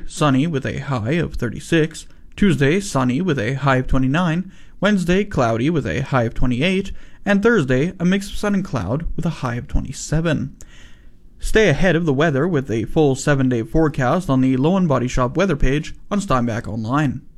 sunny with a high of 36. Tuesday, sunny with a high of 29. Wednesday, cloudy with a high of 28. And Thursday, a mix of sun and cloud with a high of 27. Stay ahead of the weather with a full 7-day forecast on the Lowen Body Shop weather page on Steinbach Online.